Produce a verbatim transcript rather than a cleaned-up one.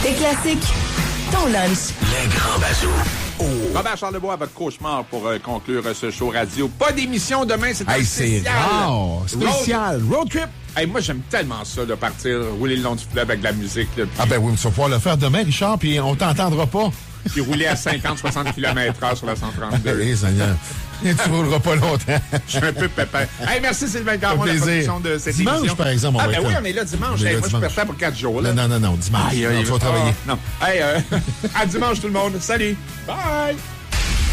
Les classiques, ton lunch. Les grands bazous. Oh. Robert Charlebois, votre cauchemar pour euh, conclure euh, ce show radio. Pas d'émission demain, c'est hey, un spécial. C'est rare. Spécial. Road, Road trip. Hey, moi, j'aime tellement ça, de partir rouler le long du fleuve avec de la musique. Là, ah ben oui, tu vas pouvoir le faire demain, Richard, puis on t'entendra pas. Puis rouler à cinquante à soixante kilomètres heure sur la cent trente-deux. Oui, Seigneur. Tu rouleras pas longtemps. Je suis un peu pépin. Hey, merci Sylvain Caron de la production de cette dimanche, émission. par exemple, on ah, va ben être oui, là. on est là dimanche. On est hey, là moi, dimanche. je peux faire pour quatre jours. Là. Non, non, non, non, dimanche. Aïe, aïe, non, tu vas travailler. Non. Hey, euh, à dimanche, tout le monde. Salut. Bye.